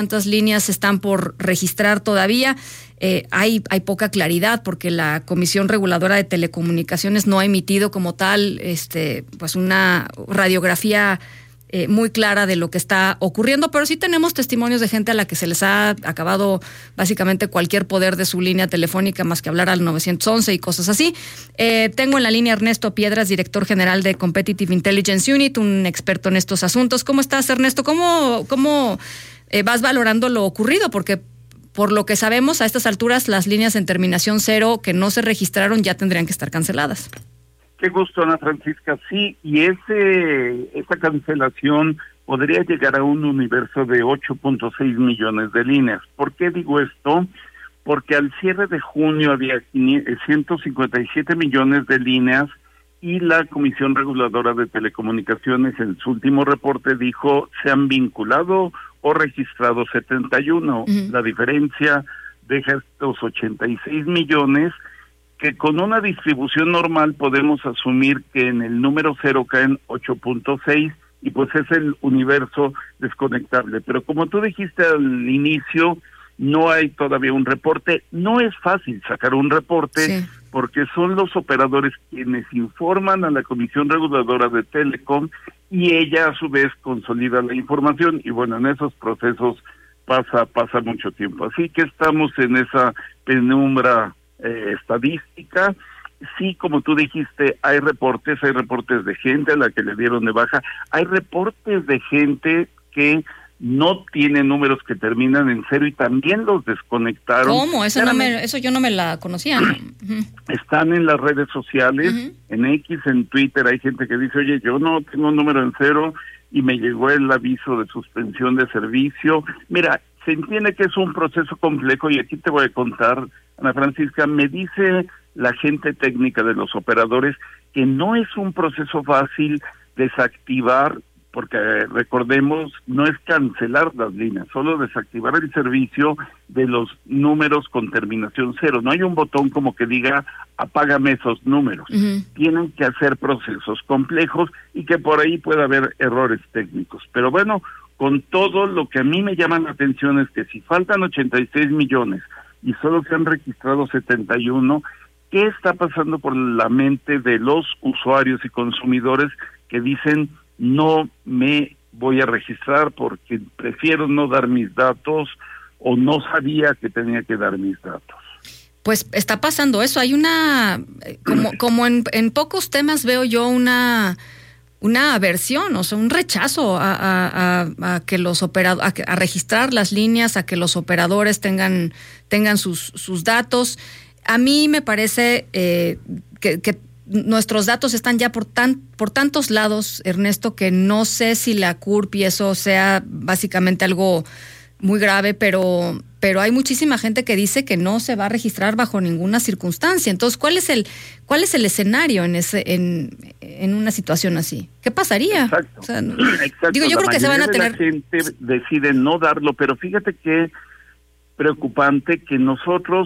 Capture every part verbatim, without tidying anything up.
¿Cuántas líneas están por registrar todavía? Eh, hay, hay poca claridad porque la Comisión Reguladora de Telecomunicaciones no ha emitido como tal este, pues una radiografía eh, muy clara de lo que está ocurriendo, pero sí tenemos testimonios de gente a la que se les ha acabado básicamente cualquier poder de su línea telefónica más que hablar al nueve once y cosas así. Eh, tengo en la línea Ernesto Piedras, director general de Competitive Intelligence Unit, un experto en estos asuntos. ¿Cómo estás, Ernesto? ¿Cómo, cómo eh, vas valorando lo ocurrido? Porque por lo que sabemos, a estas alturas las líneas en terminación cero que no se registraron ya tendrían que estar canceladas. Qué gusto, Ana Francisca. Sí, y ese esa cancelación podría llegar a un universo de ocho punto seis millones de líneas. ¿Por qué digo esto? Porque al cierre de junio había ciento cincuenta y siete millones de líneas y la Comisión Reguladora de Telecomunicaciones en su último reporte dijo se han vinculado o registrado setenta y uno. Uh-huh. La diferencia deja estos ochenta y seis millones que con una distribución normal podemos asumir que en el número cero caen ocho punto seis y pues es el universo desconectable. Pero como tú dijiste al inicio, no hay todavía un reporte. No es fácil sacar un reporte sí. porque son los operadores quienes informan a la Comisión Reguladora de Telecom y ella a su vez consolida la información y bueno, en esos procesos pasa pasa mucho tiempo. Así que estamos en esa penumbra Eh, estadística. Sí, como tú dijiste, hay reportes, hay reportes de gente a la que le dieron de baja, hay reportes de gente que no tiene números que terminan en cero y también los desconectaron. ¿Cómo? Eso, no me, eso yo no me la conocía. Uh-huh. Están en las redes sociales, uh-huh. en X, en Twitter, hay gente que dice, oye, yo no tengo un número en cero y me llegó el aviso de suspensión de servicio. Mira, se entiende que es un proceso complejo y aquí te voy a contar, Ana Francisca, me dice la gente técnica de los operadores que no es un proceso fácil desactivar, porque eh, recordemos, no es cancelar las líneas, solo desactivar el servicio de los números con terminación cero. No hay un botón como que diga apágame esos números. Uh-huh. Tienen que hacer procesos complejos y que por ahí puede haber errores técnicos. Pero bueno, con todo lo que a mí me llama la atención es que si faltan ochenta y seis millones y solo se han registrado setenta y uno, ¿qué está pasando por la mente de los usuarios y consumidores que dicen no me voy a registrar porque prefiero no dar mis datos o no sabía que tenía que dar mis datos? Pues está pasando eso. Hay una, como, como en, en pocos temas veo yo una... una aversión, o sea, un rechazo a, a, a, a que los operadores, a, a registrar las líneas, a que los operadores tengan tengan sus sus datos. A mí me parece eh, que, que nuestros datos están ya por tan por tantos lados, Ernesto, que no sé si la C U R P y eso sea básicamente algo muy grave, pero pero hay muchísima gente que dice que no se va a registrar bajo ninguna circunstancia. Entonces, ¿cuál es el cuál es el escenario en ese en en una situación así? ¿Qué pasaría? Exacto. O sea, no, Exacto. Digo, yo la creo que se van a tener. La gente decide no darlo, pero fíjate qué preocupante que nosotros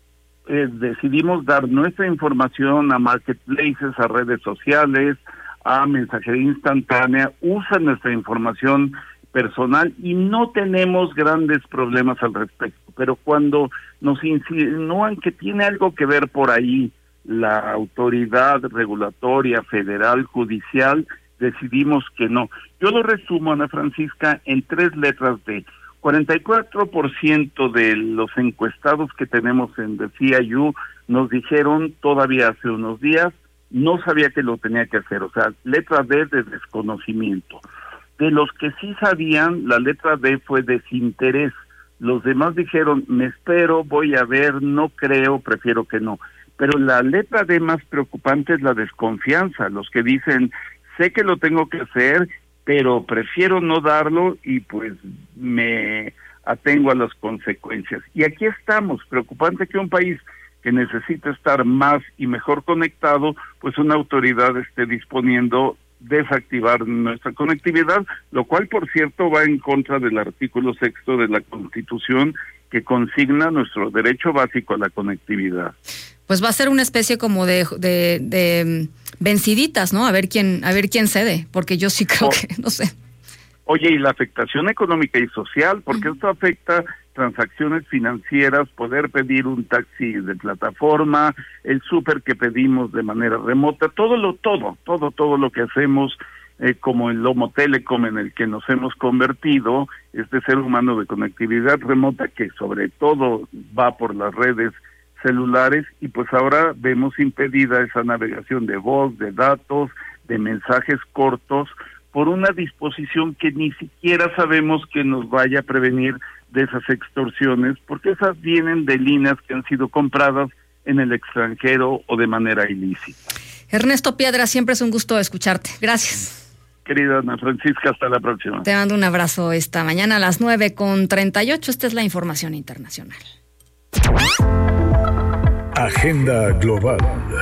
eh, decidimos dar nuestra información a marketplaces, a redes sociales, a mensajería instantánea, usan nuestra información personal y no tenemos grandes problemas al respecto, pero cuando nos insinúan que tiene algo que ver por ahí la autoridad regulatoria, federal, judicial, decidimos que no. Yo lo resumo, Ana Francisca, en tres letras de cuarenta y cuatro por ciento de los encuestados que tenemos en The C I U nos dijeron todavía hace unos días, no sabía que lo tenía que hacer, o sea, letra D de desconocimiento. De los que sí sabían, la letra D fue desinterés. Los demás dijeron, me espero, voy a ver, no creo, prefiero que no. Pero la letra D más preocupante es la desconfianza. Los que dicen, sé que lo tengo que hacer, pero prefiero no darlo y pues me atengo a las consecuencias. Y aquí estamos, preocupante que un país que necesita estar más y mejor conectado, pues una autoridad esté disponiendo desactivar nuestra conectividad, lo cual, por cierto, va en contra del artículo sexto de la Constitución que consigna nuestro derecho básico a la conectividad. Pues va a ser una especie como de, de, de venciditas, ¿no? A ver quién, a ver quién cede, porque yo sí creo oh. que, no sé. Oye, y la afectación económica y social, porque uh-huh. esto afecta transacciones financieras, poder pedir un taxi de plataforma, el súper que pedimos de manera remota, todo lo, todo, todo, todo lo que hacemos, eh, como el Lomo Telecom en el que nos hemos convertido, este ser humano de conectividad remota que sobre todo va por las redes celulares, y pues ahora vemos impedida esa navegación de voz, de datos, de mensajes cortos, por una disposición que ni siquiera sabemos que nos vaya a prevenir de esas extorsiones, porque esas vienen de líneas que han sido compradas en el extranjero o de manera ilícita. Ernesto Piedra, siempre es un gusto escucharte. Gracias. Querida Ana Francisca, hasta la próxima. Te mando un abrazo esta mañana a las nueve con treinta y ocho. Esta es la información internacional. Agenda Global.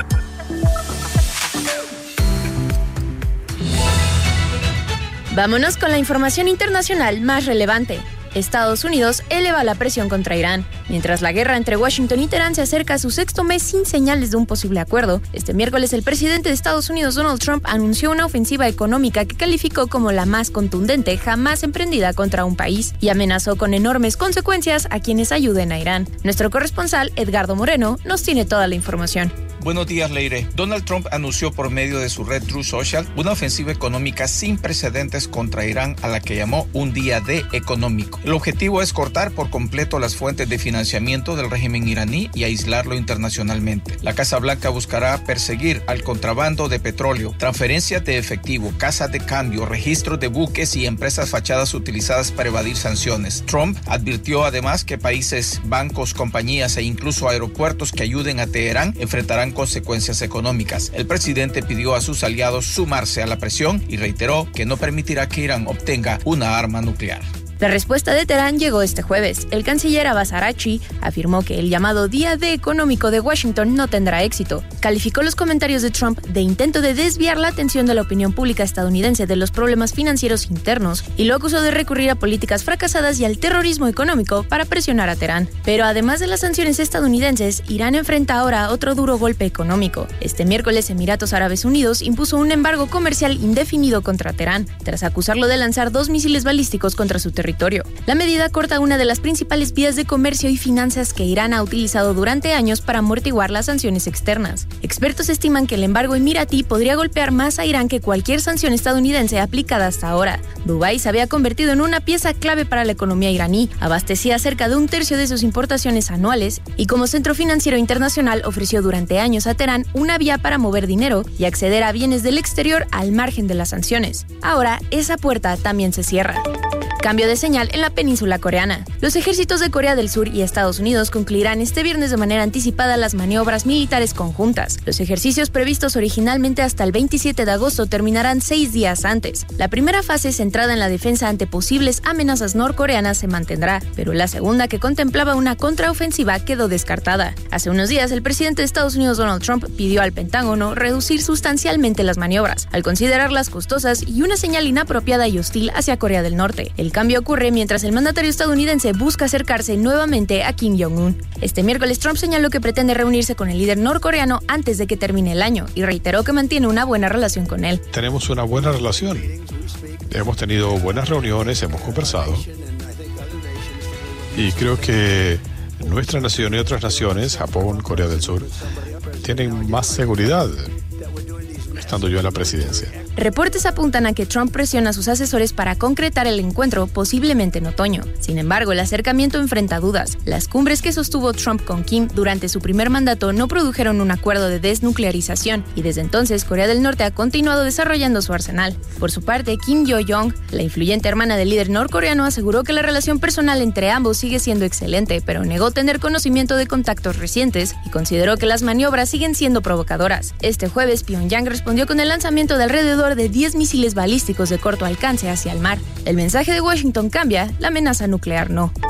Vámonos con la información internacional más relevante. Estados Unidos eleva la presión contra Irán. Mientras la guerra entre Washington y Teherán se acerca a su sexto mes sin señales de un posible acuerdo, este miércoles el presidente de Estados Unidos, Donald Trump, anunció una ofensiva económica que calificó como la más contundente jamás emprendida contra un país y amenazó con enormes consecuencias a quienes ayuden a Irán. Nuestro corresponsal, Edgardo Moreno, nos tiene toda la información. Buenos días, Leire. Donald Trump anunció por medio de su red Truth Social una ofensiva económica sin precedentes contra Irán, a la que llamó un día D económico. El objetivo es cortar por completo las fuentes de financiamiento del régimen iraní y aislarlo internacionalmente. La Casa Blanca buscará perseguir al contrabando de petróleo, transferencias de efectivo, casas de cambio, registros de buques y empresas fachadas utilizadas para evadir sanciones. Trump advirtió además que países, bancos, compañías e incluso aeropuertos que ayuden a Teherán enfrentarán consecuencias económicas. El presidente pidió a sus aliados sumarse a la presión y reiteró que no permitirá que Irán obtenga una arma nuclear. La respuesta de Teherán llegó este jueves. El canciller Abbas Araghchi afirmó que el llamado Día D económico de Washington no tendrá éxito. Calificó los comentarios de Trump de intento de desviar la atención de la opinión pública estadounidense de los problemas financieros internos y lo acusó de recurrir a políticas fracasadas y al terrorismo económico para presionar a Teherán. Pero además de las sanciones estadounidenses, Irán enfrenta ahora otro duro golpe económico. Este miércoles, Emiratos Árabes Unidos impuso un embargo comercial indefinido contra Teherán, tras acusarlo de lanzar dos misiles balísticos contra su territorio. La medida corta una de las principales vías de comercio y finanzas que Irán ha utilizado durante años para amortiguar las sanciones externas. Expertos estiman que el embargo emiratí podría golpear más a Irán que cualquier sanción estadounidense aplicada hasta ahora. Dubái se había convertido en una pieza clave para la economía iraní, abastecía cerca de un tercio de sus importaciones anuales y como centro financiero internacional ofreció durante años a Teherán una vía para mover dinero y acceder a bienes del exterior al margen de las sanciones. Ahora, esa puerta también se cierra. Cambio de señal en la península coreana. Los ejércitos de Corea del Sur y Estados Unidos concluirán este viernes de manera anticipada las maniobras militares conjuntas. Los ejercicios previstos originalmente hasta el veintisiete de agosto terminarán seis días antes. La primera fase, centrada en la defensa ante posibles amenazas norcoreanas, se mantendrá, pero la segunda, que contemplaba una contraofensiva, quedó descartada. Hace unos días, el presidente de Estados Unidos, Donald Trump, pidió al Pentágono reducir sustancialmente las maniobras, al considerarlas costosas y una señal inapropiada y hostil hacia Corea del Norte. El cambio ocurre mientras el mandatario estadounidense busca acercarse nuevamente a Kim Jong-un. Este miércoles, Trump señaló que pretende reunirse con el líder norcoreano antes de que termine el año y reiteró que mantiene una buena relación con él. Tenemos una buena relación. Hemos tenido buenas reuniones, hemos conversado. Y creo que nuestra nación y otras naciones, Japón, Corea del Sur, tienen más seguridad estando yo en la presidencia. Reportes apuntan a que Trump presiona a sus asesores para concretar el encuentro, posiblemente en otoño. Sin embargo, el acercamiento enfrenta dudas. Las cumbres que sostuvo Trump con Kim durante su primer mandato no produjeron un acuerdo de desnuclearización, y desde entonces Corea del Norte ha continuado desarrollando su arsenal. Por su parte, Kim Yo-jong, la influyente hermana del líder norcoreano, aseguró que la relación personal entre ambos sigue siendo excelente, pero negó tener conocimiento de contactos recientes y consideró que las maniobras siguen siendo provocadoras. Este jueves, Pyongyang respondió con el lanzamiento de alrededor de diez misiles balísticos de corto alcance hacia el mar. El mensaje de Washington cambia, la amenaza nuclear no.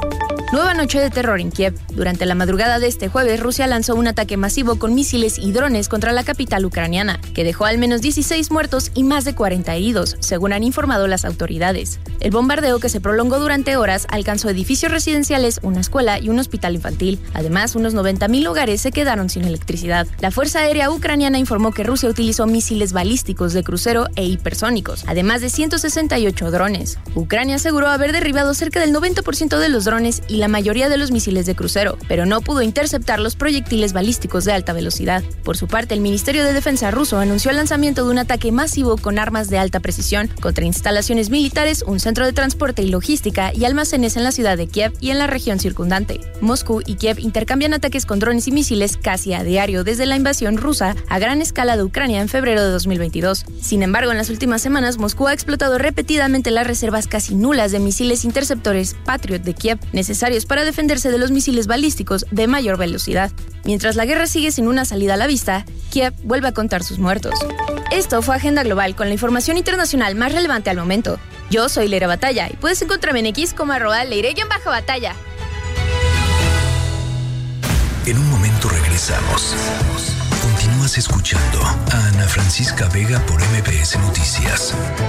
Nueva noche de terror en Kiev. Durante la madrugada de este jueves, Rusia lanzó un ataque masivo con misiles y drones contra la capital ucraniana, que dejó al menos dieciséis muertos y más de cuarenta heridos, según han informado las autoridades. El bombardeo, que se prolongó durante horas, alcanzó edificios residenciales, una escuela y un hospital infantil. Además, unos noventa mil hogares se quedaron sin electricidad. La Fuerza Aérea Ucraniana informó que Rusia utilizó misiles balísticos de crucero e hipersónicos, además de ciento sesenta y ocho drones. Ucrania aseguró haber derribado cerca del noventa por ciento de los drones y la mayoría de los misiles de crucero, pero no pudo interceptar los proyectiles balísticos de alta velocidad. Por su parte, el Ministerio de Defensa ruso anunció el lanzamiento de un ataque masivo con armas de alta precisión contra instalaciones militares, un centro de transporte y logística y almacenes en la ciudad de Kiev y en la región circundante. Moscú y Kiev intercambian ataques con drones y misiles casi a diario desde la invasión rusa a gran escala de Ucrania en febrero de dos mil veintidós. Sin embargo, en las últimas semanas, Moscú ha explotado repetidamente las reservas casi nulas de misiles interceptores Patriot de Kiev, necesarios para defenderse de los misiles balísticos de mayor velocidad. Mientras la guerra sigue sin una salida a la vista, Kiev vuelve a contar sus muertos. Esto fue Agenda Global con la información internacional más relevante al momento. Yo soy Leira Batalla y puedes encontrarme en X como arroba leire-batalla. En un momento regresamos. Continúas escuchando a Ana Francisca Vega por M B S Noticias.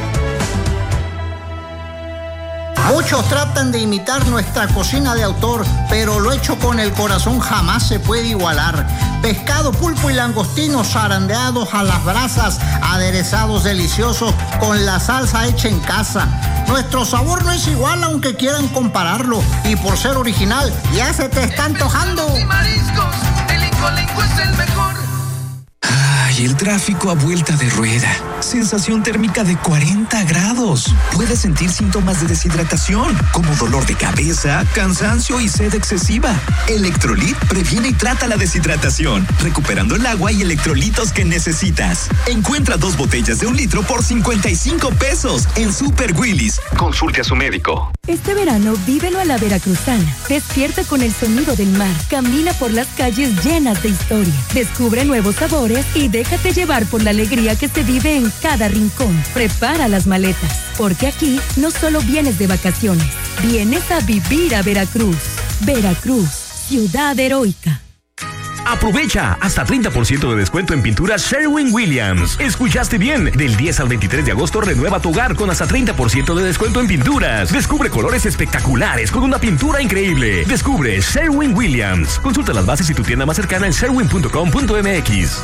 Muchos tratan de imitar nuestra cocina de autor, pero lo hecho con el corazón jamás se puede igualar. Pescado, pulpo y langostinos zarandeados a las brasas, aderezados deliciosos con la salsa hecha en casa. Nuestro sabor no es igual aunque quieran compararlo, y por ser original ya se te está antojando. Y mariscos, el Incolenco es el mejor. Ay, el tráfico a vuelta de rueda. Sensación térmica de cuarenta grados. Puedes sentir síntomas de deshidratación, como dolor de cabeza, cansancio y sed excesiva. Electrolit previene y trata la deshidratación, recuperando el agua y electrolitos que necesitas. Encuentra dos botellas de un litro por cincuenta y cinco pesos en Super Willy's. Consulte a su médico. Este verano, vívelo a la veracruzana. Despierta con el sonido del mar. Camina por las calles llenas de historia. Descubre nuevos sabores y déjate llevar por la alegría que se vive en cada rincón. Prepara las maletas, porque aquí no solo vienes de vacaciones, vienes a vivir a Veracruz. Veracruz, ciudad heroica. Aprovecha hasta treinta por ciento de descuento en pinturas Sherwin-Williams. ¿Escuchaste bien? Del diez al veintitrés de agosto renueva tu hogar con hasta treinta por ciento de descuento en pinturas. Descubre colores espectaculares con una pintura increíble. Descubre Sherwin-Williams. Consulta las bases y tu tienda más cercana en sherwin punto com punto m x.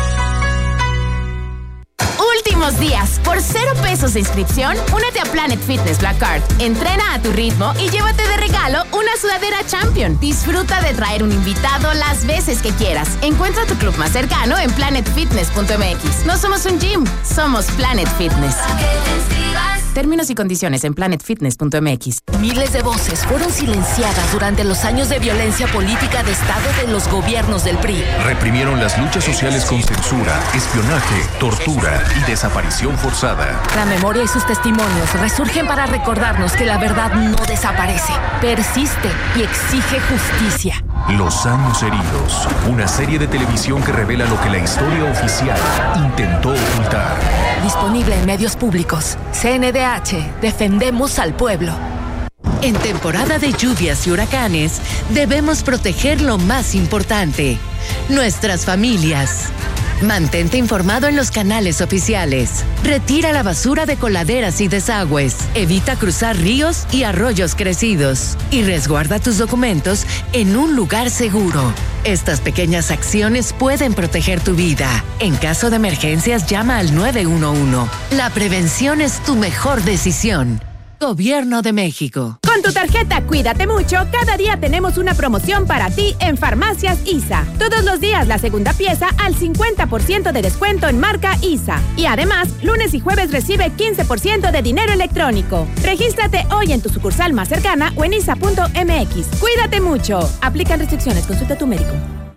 Últimos días, por cero pesos de inscripción, únete a Planet Fitness Black Card. Entrena a tu ritmo y llévate de regalo una sudadera Champion. Disfruta de traer un invitado las veces que quieras. Encuentra tu club más cercano en planet fitness punto m x. No somos un gym, somos Planet Fitness. Términos y condiciones en planet fitness punto m x. Miles de voces fueron silenciadas durante los años de violencia política de Estado de los gobiernos del P R I. Reprimieron las luchas sociales con censura, espionaje, tortura y desaparición forzada. La memoria y sus testimonios resurgen para recordarnos que la verdad no desaparece, persiste y exige justicia. Los años heridos, una serie de televisión que revela lo que la historia oficial intentó ocultar. Disponible en medios públicos. C N D H, defendemos al pueblo. En temporada de lluvias y huracanes, debemos proteger lo más importante, nuestras familias. Mantente informado en los canales oficiales. Retira la basura de coladeras y desagües. Evita cruzar ríos y arroyos crecidos. Y resguarda tus documentos en un lugar seguro. Estas pequeñas acciones pueden proteger tu vida. En caso de emergencias, llama al nueve uno uno. La prevención es tu mejor decisión. Gobierno de México. Con tu tarjeta Cuídate Mucho, cada día tenemos una promoción para ti en Farmacias I S A. Todos los días la segunda pieza al cincuenta por ciento de descuento en marca I S A. Y además, lunes y jueves recibe quince por ciento de dinero electrónico. Regístrate hoy en tu sucursal más cercana o en isa punto m x. Cuídate Mucho. Aplican restricciones. Consulta a tu médico.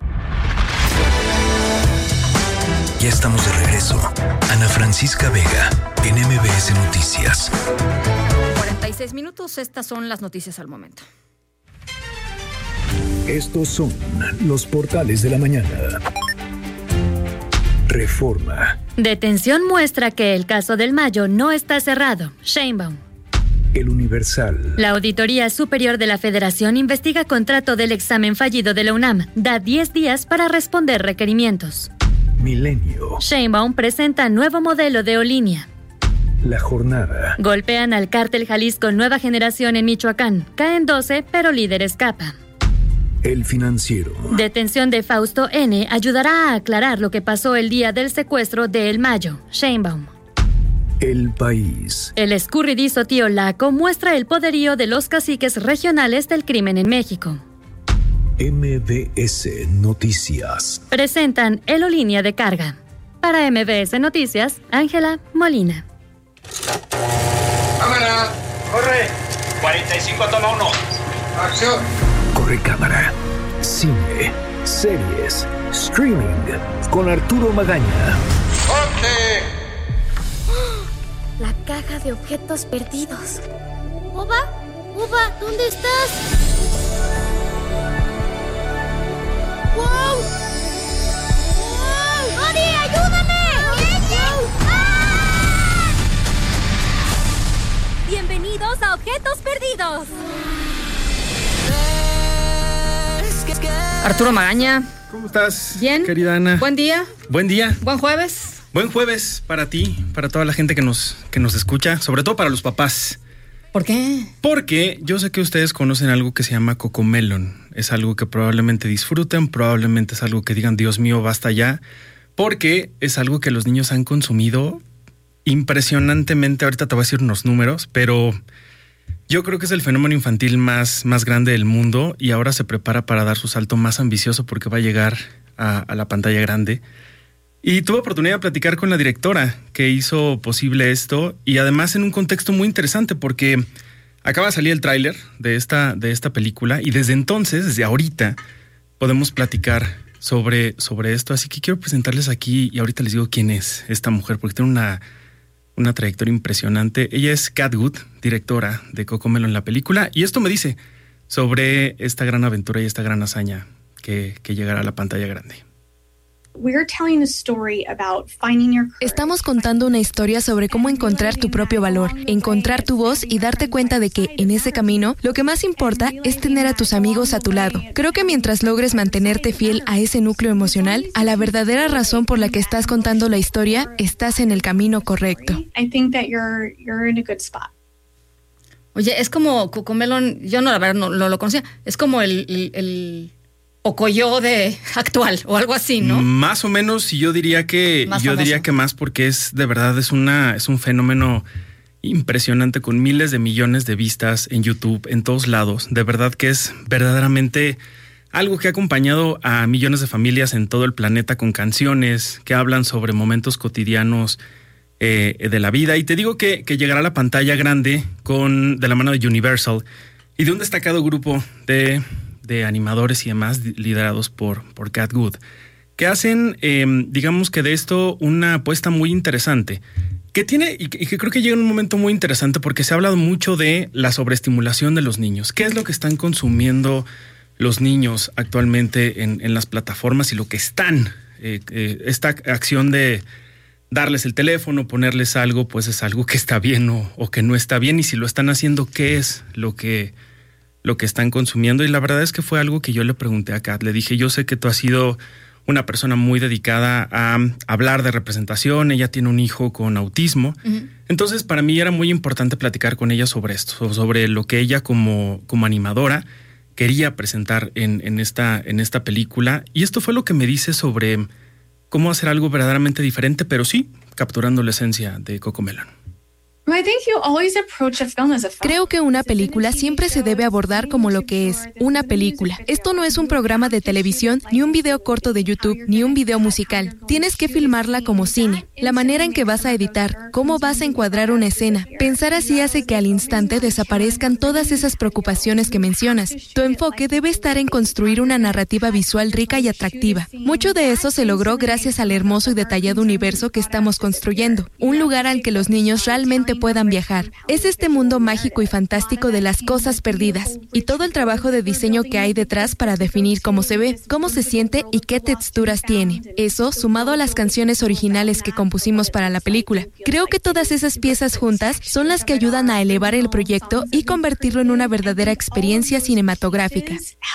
Ya estamos de regreso. Ana Francisca Vega, en M B S Noticias. cuarenta y seis minutos, estas son las noticias al momento. Estos son los portales de la mañana. Reforma. Detención muestra que el caso del Mayo no está cerrado. Sheinbaum. El Universal. La Auditoría Superior de la Federación investiga contrato del examen fallido de la UNAM. Da diez días para responder requerimientos. Milenio. Sheinbaum presenta nuevo modelo de Aerolínea. La Jornada. Golpean al cártel Jalisco Nueva Generación en Michoacán. Caen doce, pero líder escapa. El Financiero. Detención de Fausto N. ayudará a aclarar lo que pasó el día del secuestro de El Mayo. Sheinbaum. El País. El escurridizo tío Laco muestra el poderío de los caciques regionales del crimen en México. M B S Noticias. Presentan Aerolínea de Carga. Para M B S Noticias, Ángela Molina. ¡Cámara! ¡Corre! cuarenta y cinco, toma uno. ¡Acción! Corre cámara. Cine, series, streaming. Con Arturo Magaña. ¡Corte! La caja de objetos perdidos. ¿Boba? ¿Boba? ¿Dónde estás? ¡Wow! ¡Wow! ¡Buddy, ayúdame! ¡Wow! ¡Ah! Bienvenidos a Objetos Perdidos. Arturo Magaña. ¿Cómo estás? Bien. Querida Ana. Buen día. Buen día. Buen jueves. Buen jueves para ti, para toda la gente que nos, que nos escucha, sobre todo para los papás. ¿Por qué? Porque yo sé que ustedes conocen algo que se llama Cocomelon. Es algo que probablemente disfruten, probablemente es algo que digan, Dios mío, basta ya. Porque es algo que los niños han consumido impresionantemente. Ahorita te voy a decir unos números, pero yo creo que es el fenómeno infantil más, más grande del mundo y ahora se prepara para dar su salto más ambicioso porque va a llegar a, a la pantalla grande. Y tuve oportunidad de platicar con la directora que hizo posible esto y además en un contexto muy interesante porque acaba de salir el tráiler de esta, de esta película y desde entonces, desde ahorita, podemos platicar sobre, sobre esto. Así que quiero presentarles aquí y ahorita les digo quién es esta mujer porque tiene una, una trayectoria impresionante. Ella es Kat Good, directora de Cocomelon en la película y esto me dice sobre esta gran aventura y esta gran hazaña que, que llegará a la pantalla grande. Estamos contando una historia sobre cómo encontrar tu propio valor, encontrar tu voz y darte cuenta de que, en ese camino, lo que más importa es tener a tus amigos a tu lado. Creo que mientras logres mantenerte fiel a ese núcleo emocional, a la verdadera razón por la que estás contando la historia, estás en el camino correcto. Oye, es como Cocomelon, yo no, la verdad, no, no lo conocía, es como el... el, el... Pocoyo de actual o algo así, ¿no? Más o menos, y yo diría que más yo famoso. diría que más porque es de verdad es una es un fenómeno impresionante con miles de millones de vistas en YouTube, en todos lados. De verdad que es verdaderamente algo que ha acompañado a millones de familias en todo el planeta con canciones que hablan sobre momentos cotidianos eh, de la vida. Y te digo que, que llegará a la pantalla grande con de la mano de Universal y de un destacado grupo de de animadores y demás liderados por, por Kat Good, que hacen, eh, digamos que de esto una apuesta muy interesante, que tiene y que, y que creo que llega en un momento muy interesante porque se ha hablado mucho de la sobreestimulación de los niños. ¿Qué es lo que están consumiendo los niños actualmente en, en las plataformas y lo que están? Eh, eh, esta acción de darles el teléfono, ponerles algo, pues es algo que está bien o, o que no está bien, y si lo están haciendo, ¿qué es lo que... lo que están consumiendo? Y la verdad es que fue algo que yo le pregunté a Kat. Le dije, yo sé que tú has sido una persona muy dedicada a hablar de representación, ella tiene un hijo con autismo, uh-huh. Entonces para mí era muy importante platicar con ella sobre esto, sobre lo que ella como, como animadora quería presentar en, en, esta, en esta película, y esto fue lo que me dice sobre cómo hacer algo verdaderamente diferente, pero sí, capturando la esencia de Cocomelon. Creo que una película siempre se debe abordar como lo que es, una película. Esto no es un programa de televisión, ni un video corto de YouTube, ni un video musical. Tienes que filmarla como cine. La manera en que vas a editar, cómo vas a encuadrar una escena. Pensar así hace que al instante desaparezcan todas esas preocupaciones que mencionas. Tu enfoque debe estar en construir una narrativa visual rica y atractiva. Mucho de eso se logró gracias al hermoso y detallado universo que estamos construyendo. Un lugar al que los niños realmente realmente puedan viajar. Es este mundo mágico y fantástico de las cosas perdidas y todo el trabajo de diseño que hay detrás para definir cómo se ve, cómo se siente y qué texturas tiene. Eso, sumado a las canciones originales que compusimos para la película. Creo que todas esas piezas juntas son las que ayudan a elevar el proyecto y convertirlo en una verdadera experiencia cinematográfica.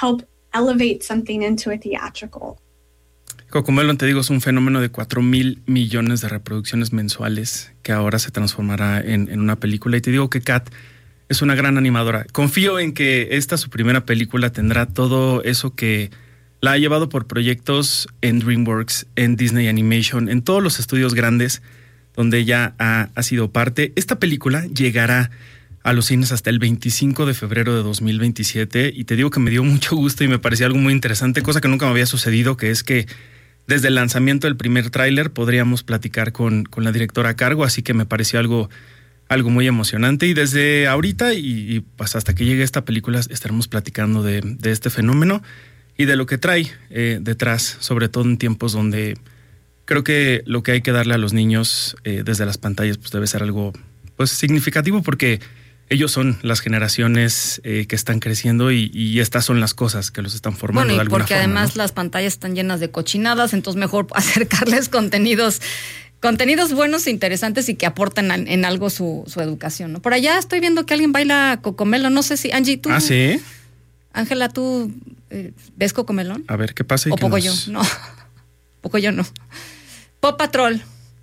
Cocomelon, te digo, es un fenómeno de cuatro mil millones de reproducciones mensuales que ahora se transformará en, en una película. Y te digo que Kat es una gran animadora. Confío en que esta, su primera película, tendrá todo eso que la ha llevado por proyectos en DreamWorks, en Disney Animation, en todos los estudios grandes donde ella ha, ha sido parte. Esta película llegará a los cines hasta el veinticinco de febrero de dos mil veintisiete y te digo que me dio mucho gusto y me parecía algo muy interesante, cosa que nunca me había sucedido, que es que desde el lanzamiento del primer tráiler podríamos platicar con, con la directora a cargo, así que me pareció algo, algo muy emocionante. Y desde ahorita y, y pues hasta que llegue esta película estaremos platicando de, de este fenómeno y de lo que trae eh, detrás, sobre todo en tiempos donde creo que lo que hay que darle a los niños eh, desde las pantallas pues debe ser algo pues significativo, porque ellos son las generaciones eh, que están creciendo y, y estas son las cosas que los están formando. Bueno, y de alguna porque forma, además, ¿no?, las pantallas están llenas de cochinadas, entonces mejor acercarles contenidos contenidos buenos e interesantes y que aporten en, en algo su, su educación, ¿no? Por allá estoy viendo que alguien baila Cocomelon, no sé si, Angie, tú... Ah, ¿sí? Ángela, ¿tú eh, ves Cocomelon? A ver, ¿qué pasa? O Pocoyo, nos... no. Pocoyo no. Paw Patrol.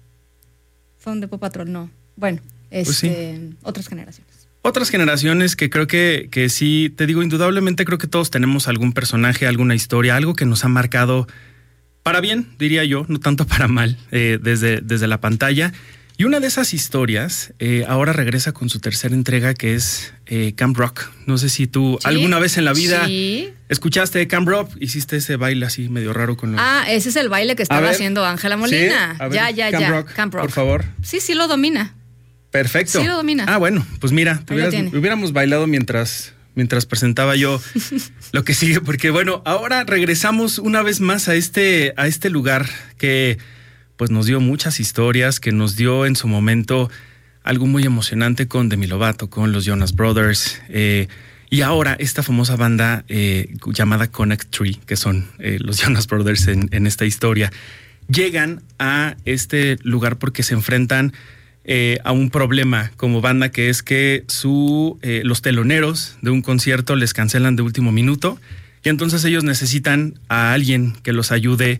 Son de Paw Patrol, no. Bueno, este, pues sí. Otras generaciones. Otras generaciones que creo que, que sí, te digo, indudablemente creo que todos tenemos algún personaje, alguna historia, algo que nos ha marcado para bien, diría yo, no tanto para mal, eh, desde, desde la pantalla. Y una de esas historias eh, ahora regresa con su tercera entrega, que es eh, Camp Rock. No sé si tú ¿Sí? alguna vez en la vida ¿Sí? escuchaste Camp Rock, hiciste ese baile así medio raro con los... Ah, ese es el baile que estaba ver, haciendo Ángela Molina. ¿sí? Ver, ya, ya, Camp ya. Rock, Camp Rock. por favor. Sí, sí lo domina. Perfecto. Sí lo domina. Ah, bueno, pues mira, hubieras, hubiéramos bailado mientras, mientras presentaba yo lo que sigue, porque bueno, ahora regresamos una vez más a este, a este lugar que pues nos dio muchas historias, que nos dio en su momento algo muy emocionante con Demi Lovato, con los Jonas Brothers, eh, y ahora esta famosa banda eh, llamada Connect Three, que son eh, los Jonas Brothers en, en esta historia, llegan a este lugar porque se enfrentan Eh, a un problema como banda, que es que su, eh, los teloneros de un concierto les cancelan de último minuto y entonces ellos necesitan a alguien que los ayude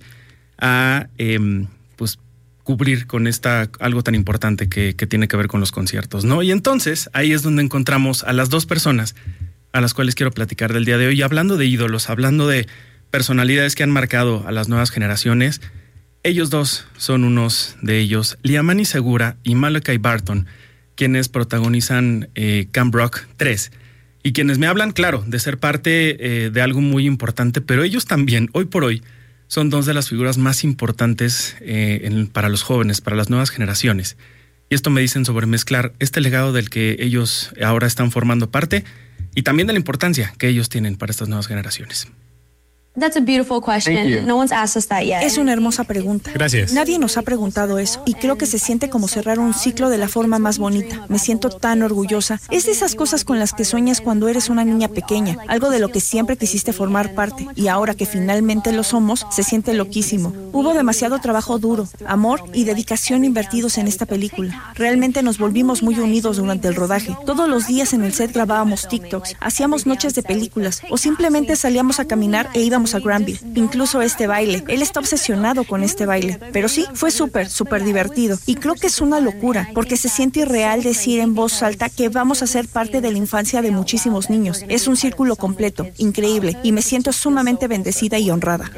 a eh, pues cubrir con esta algo tan importante que, que tiene que ver con los conciertos, ¿no? Y entonces ahí es donde encontramos a las dos personas a las cuales quiero platicar del día de hoy, y hablando de ídolos, hablando de personalidades que han marcado a las nuevas generaciones. Ellos dos son unos de ellos, Liamani Segura y Malachi Barton, quienes protagonizan eh, Camp Rock tres, y quienes me hablan, claro, de ser parte eh, de algo muy importante, pero ellos también, hoy por hoy, son dos de las figuras más importantes eh, en, para los jóvenes, para las nuevas generaciones. Y esto me dicen sobre mezclar este legado del que ellos ahora están formando parte y también de la importancia que ellos tienen para estas nuevas generaciones. That's a beautiful question. No one's asked us that yet. Es una hermosa pregunta. Gracias. Nadie nos ha preguntado eso y creo que se siente como cerrar un ciclo de la forma más bonita. Me siento tan orgullosa. Es de esas cosas con las que sueñas cuando eres una niña pequeña, algo de lo que siempre quisiste formar parte, y ahora que finalmente lo somos, se siente loquísimo. Hubo demasiado trabajo duro, amor y dedicación invertidos en esta película. Realmente nos volvimos muy unidos durante el rodaje. Todos los días en el set grabábamos TikToks, hacíamos noches de películas o simplemente salíamos a caminar e íbamos a Granville. Incluso este baile. Él está obsesionado con este baile. Pero sí, fue súper, súper divertido. Y creo que es una locura, porque se siente irreal decir en voz alta que vamos a ser parte de la infancia de muchísimos niños. Es un círculo completo, increíble, y me siento sumamente bendecida y honrada.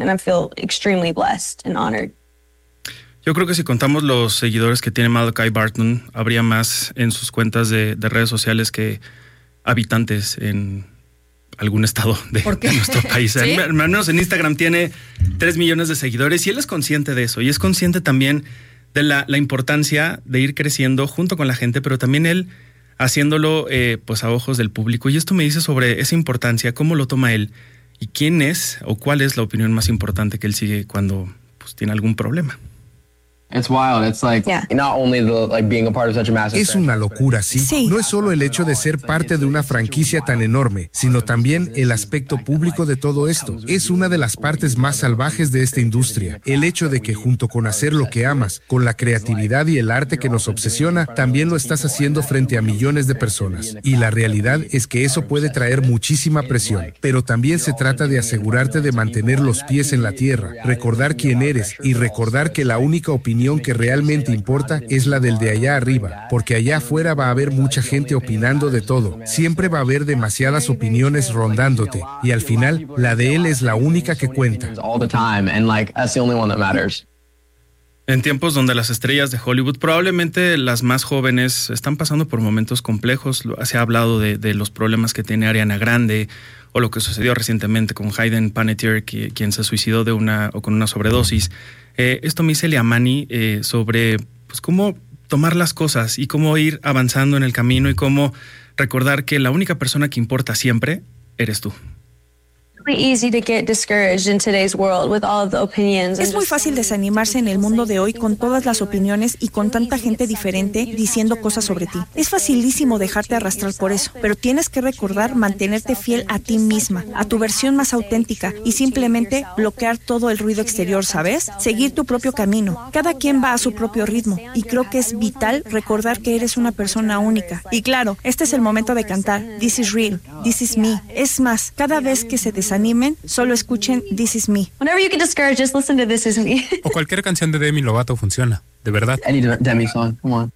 Yo creo que si contamos los seguidores que tiene Malachi Barton, habría más en sus cuentas de, de redes sociales que habitantes en algún estado de, de nuestro país. ¿Sí? Al menos en Instagram tiene tres millones de seguidores y él es consciente de eso y es consciente también de la, la importancia de ir creciendo junto con la gente, pero también él haciéndolo eh, pues a ojos del público. Y esto me dice sobre esa importancia, cómo lo toma él y quién es o cuál es la opinión más importante que él sigue cuando pues, tiene algún problema. Es una locura, sí. sí. No es solo el hecho de ser parte de una franquicia tan enorme, sino también el aspecto público de todo esto. Es una de las partes más salvajes de esta industria. El hecho de que junto con hacer lo que amas, con la creatividad y el arte que nos obsesiona, también lo estás haciendo frente a millones de personas. Y la realidad es que eso puede traer muchísima presión, pero también se trata de asegurarte de mantener los pies en la tierra, recordar quién eres y recordar que la única opinión que realmente importa es la del de allá arriba, porque allá afuera va a haber mucha gente opinando de todo. Siempre va a haber demasiadas opiniones rondándote y al final la de él es la única que cuenta. En tiempos donde las estrellas de Hollywood, probablemente las más jóvenes, están pasando por momentos complejos, se ha hablado de, de los problemas que tiene Ariana Grande o lo que sucedió recientemente con Hayden Panettiere, que, quien se suicidó de una o con una sobredosis. Eh, esto me dice Liamani eh, sobre pues, cómo tomar las cosas y cómo ir avanzando en el camino y cómo recordar que la única persona que importa siempre eres tú. Es muy fácil desanimarse en el mundo de hoy con todas las opiniones y con tanta gente diferente diciendo cosas sobre ti. Es facilísimo dejarte arrastrar por eso, pero tienes que recordar mantenerte fiel a ti misma, a tu versión más auténtica y simplemente bloquear todo el ruido exterior, ¿sabes? Seguir tu propio camino. Cada quien va a su propio ritmo y creo que es vital recordar que eres una persona única. Y claro, este es el momento de cantar This is real, This is me. Es más, cada vez que se desanimen, solo escuchen This Is Me. Whenever you get discouraged, just listen to This Is Me. O cualquier canción de Demi Lovato funciona, de verdad. Any Demi song, come on.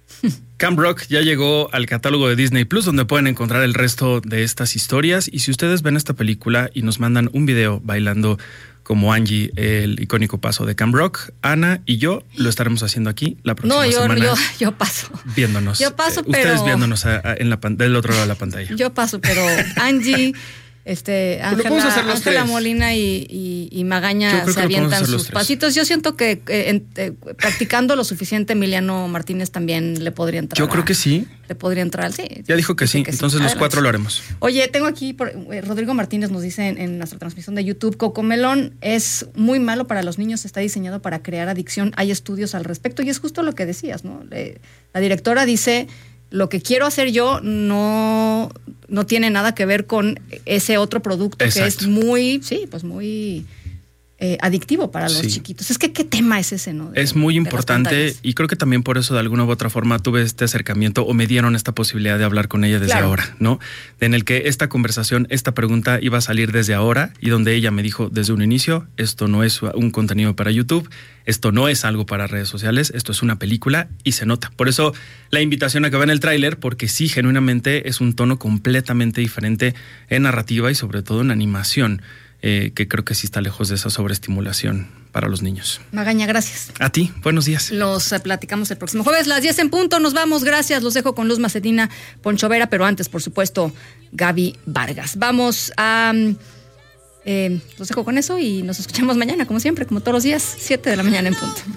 Camp Rock ya llegó al catálogo de Disney Plus, donde pueden encontrar el resto de estas historias. Y si ustedes ven esta película y nos mandan un video bailando como Angie, el icónico paso de Camp Rock, Ana y yo lo estaremos haciendo aquí la próxima no, yo, semana. No, yo, yo paso. Viéndonos. Yo paso, eh, pero... Ustedes viéndonos a, a, en la, del otro lado de la pantalla. Yo paso, pero Angie... Este, Ángela, Ángela Molina y, y, y Magaña se avientan sus pasitos. Yo siento que eh, eh, practicando lo suficiente, Emiliano Martínez también le podría entrar. Yo creo que sí. Le podría entrar, sí. Ya dijo que sí, que entonces sí. Los cuatro lo haremos. Oye, tengo aquí, por, eh, Rodrigo Martínez nos dice en, en nuestra transmisión de YouTube, Cocomelón es muy malo para los niños, está diseñado para crear adicción. Hay estudios al respecto y es justo lo que decías, ¿no? Le, la directora dice... Lo que quiero hacer yo no, no tiene nada que ver con ese otro producto. Exacto. Que es muy, sí, pues muy eh, adictivo para los sí. chiquitos. Es que qué tema es ese, ¿no? De, es muy importante y creo que también por eso de alguna u otra forma tuve este acercamiento o me dieron esta posibilidad de hablar con ella desde claro. ahora, ¿no? En el que esta conversación, esta pregunta iba a salir desde ahora y donde ella me dijo desde un inicio, esto no es un contenido para YouTube, esto no es algo para redes sociales, esto es una película y se nota. Por eso la invitación a que vean el tráiler, porque sí, genuinamente es un tono completamente diferente en narrativa y sobre todo en animación, eh, que creo que sí está lejos de esa sobreestimulación para los niños. Magaña, gracias. A ti, buenos días. Los eh, platicamos el próximo jueves, las diez en punto, nos vamos, gracias. Los dejo con Luz Macetina, Poncho Vera, pero antes, por supuesto, Gaby Vargas. Vamos a... Eh, los dejo con eso y nos escuchamos mañana, como siempre, como todos los días, siete de la mañana en punto.